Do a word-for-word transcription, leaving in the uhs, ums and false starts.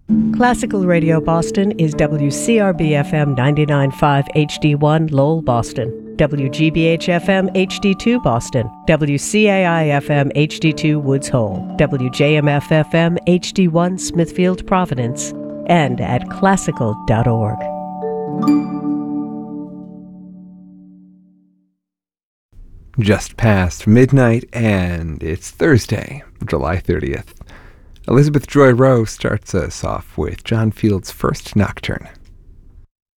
Classical Radio Boston is W C R B F M ninety-nine point five H D one Lowell, Boston, W G B H F M H D two Boston, W C A I F M H D two Woods Hole, W J M F F M H D one Smithfield, Providence, and at classical dot org. Just past midnight, and it's Thursday, July thirtieth. Elizabeth Joy Rowe starts us off with John Field's First Nocturne.